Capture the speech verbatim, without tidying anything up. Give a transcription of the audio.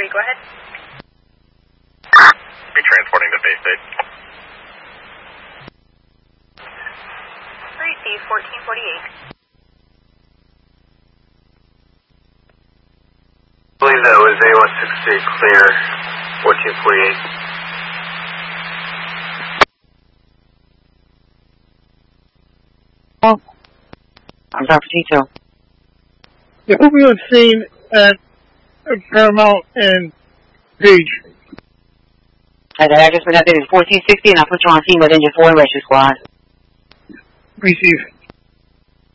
three, go ahead. Retransporting to base state. Receive fourteen forty-eight. I believe that was A one sixty-eight clear, fourteen forty-eight. Oh, I'm Doctor Tito. Yeah, who we have seen at Paramount and Page? Has the address been updated fourteen sixty, and I put you on scene with Engine four and Rescue Squad. Receive.